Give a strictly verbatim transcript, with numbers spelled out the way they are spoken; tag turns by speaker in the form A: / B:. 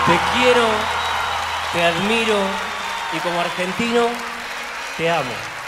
A: Te quiero, te admiro y como argentino te amo.